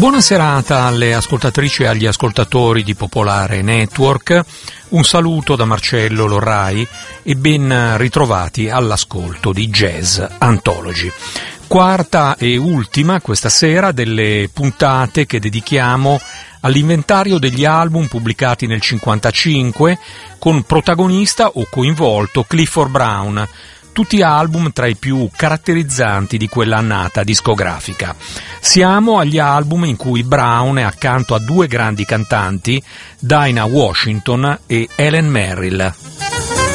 Buona serata alle ascoltatrici e agli ascoltatori di Popolare Network, un saluto da Marcello Lorrai e ben ritrovati all'ascolto di Jazz Anthology. Quarta e ultima questa sera delle puntate che dedichiamo all'inventario degli album pubblicati nel 1955 con protagonista o coinvolto Clifford Brown, tutti album tra i più caratterizzanti di quell'annata discografica. Siamo agli album in cui Brown è accanto a due grandi cantanti, Dinah Washington e Helen Merrill.